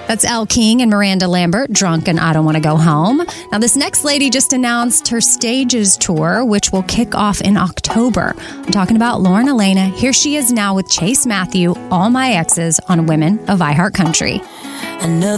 That's Elle King and Miranda Lambert, Drunk and I Don't Want to Go Home. Now, this next lady just announced her Stages tour, which will kick off in October. I'm talking about Lauren Elena. Here she is now with Chase Matthew, All My Exes on Women of iHeart Country.